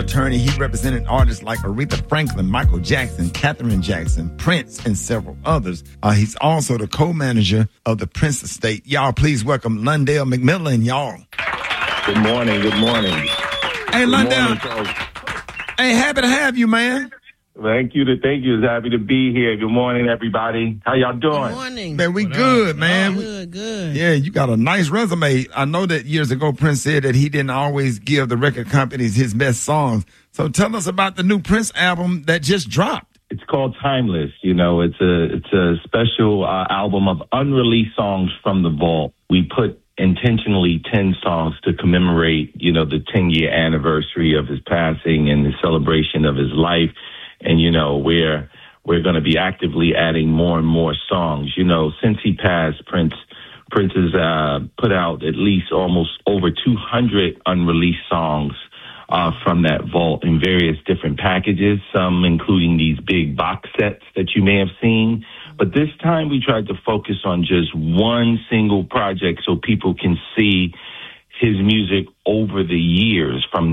attorney. He represented artists like Aretha Franklin, Michael Jackson, Katherine Jackson, Prince, and several others. He's also the co-manager of the Prince Estate. Y'all, please welcome Lundell McMillan, y'all. Good morning. Good morning. Hey, Lundell. Hey, happy to have you, man. Thank you. It's happy to be here. Good morning, everybody. How y'all doing? Good morning. Man, we good, man. Good. Yeah, you got a nice resume. I know that years ago Prince said that he didn't always give the record companies his best songs. So tell us about the new Prince album that just dropped. It's called Timeless. You know, it's a special album of unreleased songs from the vault. We put intentionally 10 songs to commemorate, you know, the 10-year anniversary of his passing and the celebration of his life. And, you know, we're going to be actively adding more and more songs. You know, since he passed, Prince has put out at least almost over 200 unreleased songs from that vault in various different packages, some including these big box sets that you may have seen. But this time we tried to focus on just one single project so people can see his music over the years from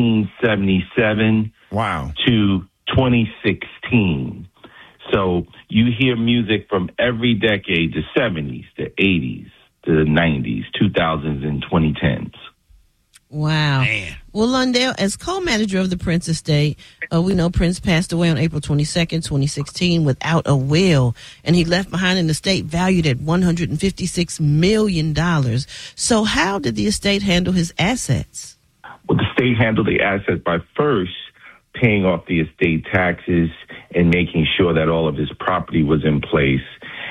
1977 to 2016. So you hear music from every decade, the 70s, the 80s, the 90s, 2000s, and 2010s. Wow. Man. Well, Lundell, as co-manager of the Prince Estate, we know Prince passed away on April 22nd, 2016 without a will, and he left behind an estate valued at $156 million. So how did the estate handle his assets? Well, the state handled the assets by first paying off the estate taxes and making sure that all of his property was in place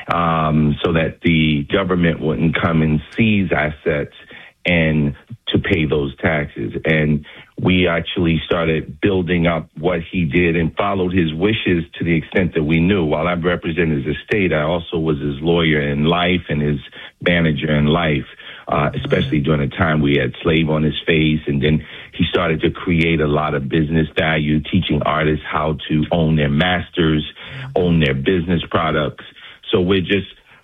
so that the government wouldn't come and seize assets and to pay those taxes. And we actually started building up what he did and followed his wishes to the extent that we knew. While I represented his estate, I also was his lawyer in life and his manager in life, especially during a time we had Slave on His Face. And then he started to create a lot of business value, teaching artists how to own their masters, own their business products. So we're just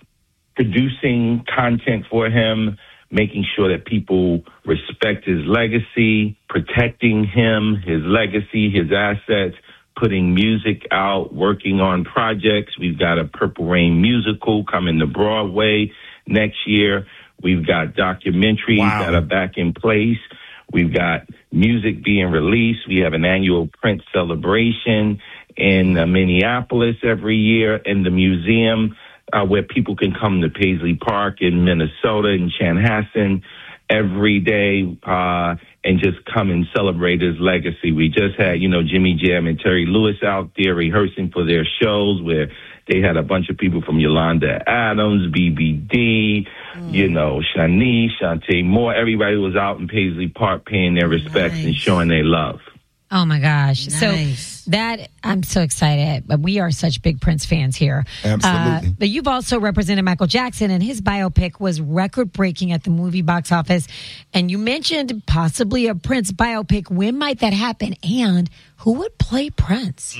producing content for him, making sure that people respect his legacy, protecting him, his legacy, his assets, putting music out, working on projects. We've got a Purple Rain musical coming to Broadway next year. We've got documentaries that are back in place. We've got music being released. We have an annual Prince celebration in Minneapolis every year, in the museum where people can come to Paisley Park in Minnesota and Chanhassen every day and just come and celebrate his legacy. We just had, you know, Jimmy Jam and Terry Lewis out there rehearsing for their shows where they had a bunch of people from Yolanda Adams, BBD, you know, Shanice, Shantae Moore. Everybody was out in Paisley Park paying their respects and showing their love. Oh, my gosh. Nice. So that, I'm so excited. We are such big Prince fans here. Absolutely. But you've also represented Michael Jackson, and his biopic was record-breaking at the movie box office. And you mentioned possibly a Prince biopic. When might that happen? And who would play Prince?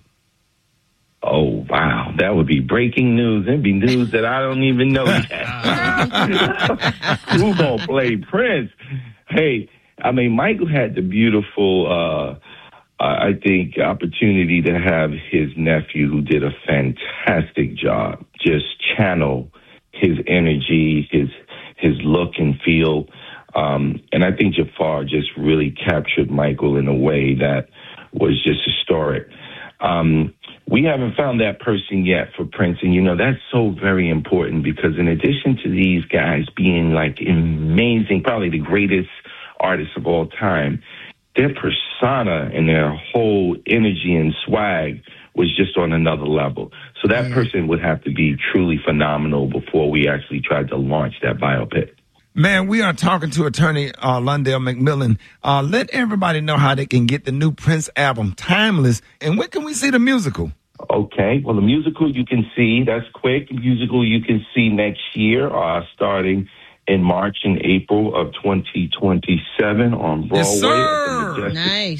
Oh, wow. That would be breaking news. It'd be news that I don't even know yet. Who's going to play Prince? Hey, I mean, Michael had the beautiful, I think, opportunity to have his nephew, who did a fantastic job, just channel his energy, his look and feel. And I think Jafar just really captured Michael in a way that was just historic. We haven't found that person yet for Prince. And, you know, that's so very important because in addition to these guys being like amazing, probably the greatest artists of all time, their persona and their whole energy and swag was just on another level. So that person would have to be truly phenomenal before we actually tried to launch that biopic. Man, we are talking to attorney Lundell McMillan. Let everybody know how they can get the new Prince album, Timeless, and when can we see the musical? Okay, well, the musical you can see, that's quick. The musical you can see next year, starting in March and April of 2027 on Broadway. Nice.